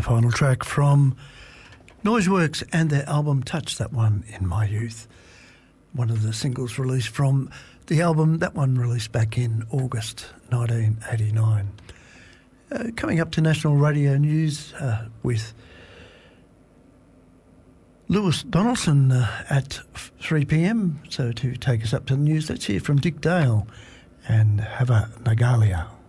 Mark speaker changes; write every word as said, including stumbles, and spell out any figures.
Speaker 1: The final track from Noiseworks and their album Touch, that one in my youth. One of the singles released from the album, that one released back in August nineteen eighty-nine. Uh, coming up to National Radio News uh, with Lewis Donaldson uh, at three p m. So to take us up to the news, let's hear from Dick Dale and Have a Nagalia.